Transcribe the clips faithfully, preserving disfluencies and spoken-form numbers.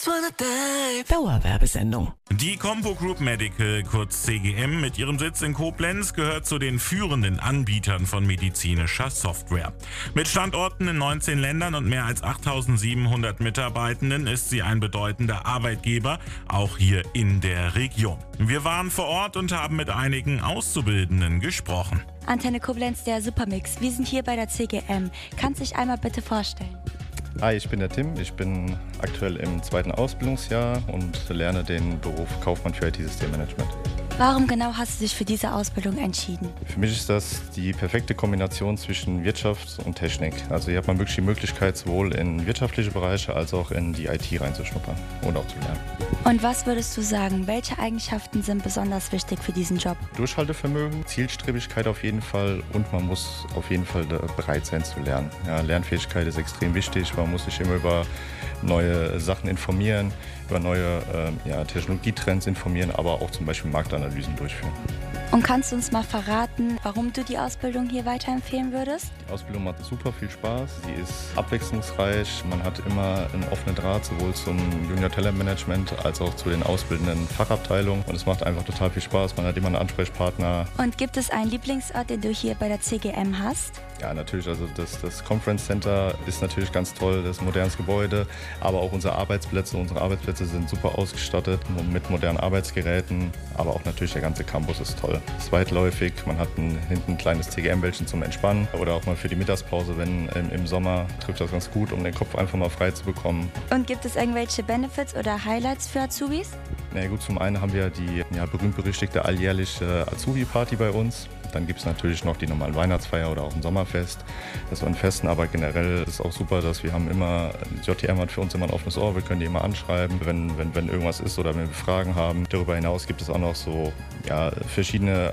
Dauerwerbesendung. Die Compo Group Medical, kurz C G M, mit ihrem Sitz in Koblenz gehört zu den führenden Anbietern von medizinischer Software. Mit Standorten in neunzehn Ländern und mehr als achttausendsiebenhundert Mitarbeitenden ist sie ein bedeutender Arbeitgeber, auch hier in der Region. Wir waren vor Ort und haben mit einigen Auszubildenden gesprochen. Antenne Koblenz, der Supermix. Wir sind hier bei der C G M. Kannst du dich einmal bitte vorstellen? Hi, ich bin der Tim. Ich bin aktuell im zweiten Ausbildungsjahr und lerne den Beruf Kaufmann für I T-Systemmanagement. Warum genau hast du dich für diese Ausbildung entschieden? Für mich ist das die perfekte Kombination zwischen Wirtschaft und Technik. Also hier hat man wirklich die Möglichkeit, sowohl in wirtschaftliche Bereiche als auch in die I T reinzuschnuppern und auch zu lernen. Und was würdest du sagen, welche Eigenschaften sind besonders wichtig für diesen Job? Durchhaltevermögen, Zielstrebigkeit auf jeden Fall und man muss auf jeden Fall bereit sein zu lernen. Ja, Lernfähigkeit ist extrem wichtig, man muss sich immer über neue Sachen informieren, über neue äh, ja, Technologietrends informieren, aber auch zum Beispiel Marktanalysen durchführen. Und kannst du uns mal verraten, warum du die Ausbildung hier weiterempfehlen würdest? Die Ausbildung macht super viel Spaß, sie ist abwechslungsreich, man hat immer einen offenen Draht sowohl zum Junior Talent Management als auch zu den ausbildenden Fachabteilungen und es macht einfach total viel Spaß, man hat immer einen Ansprechpartner. Und gibt es einen Lieblingsort, den du hier bei der C G M hast? Ja, natürlich, also das, das Conference Center ist natürlich ganz toll, das ist ein modernes Gebäude, aber auch unsere Arbeitsplätze, unsere Arbeitsplätze sind super ausgestattet mit modernen Arbeitsgeräten, aber auch natürlich der ganze Campus ist toll. Es ist weitläufig, man hat ein, hinten ein kleines C G M-Wäldchen zum Entspannen oder auch mal für die Mittagspause, wenn im, im Sommer trifft das ganz gut, um den Kopf einfach mal frei zu bekommen. Und gibt es irgendwelche Benefits oder Highlights für Azubis? Na ja, gut, zum einen haben wir die ja, berühmt-berüchtigte alljährliche Azubi-Party bei uns. Dann gibt es natürlich noch die normalen Weihnachtsfeier oder auch ein Sommerfest. Das war ein Festen, aber generell ist es auch super, dass wir haben immer, J T M hat für uns immer ein offenes Ohr, wir können die immer anschreiben, wenn, wenn, wenn irgendwas ist oder wenn wir Fragen haben. Darüber hinaus gibt es auch noch so ja, verschiedene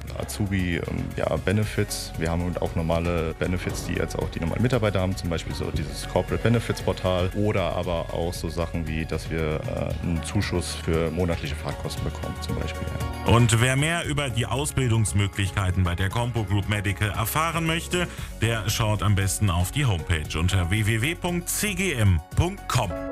Azubi-Benefits. Ja, wir haben auch normale Benefits, die jetzt auch die normalen Mitarbeiter haben, zum Beispiel so dieses Corporate Benefits Portal oder aber auch so Sachen wie, dass wir äh, einen Zuschuss für monatliche Fahrtkosten bekommen zum Beispiel. Ja. Und wer mehr über die Ausbildungsmöglichkeiten bei der Compo Group Medical erfahren möchte, der schaut am besten auf die Homepage unter w w w punkt c g m punkt com.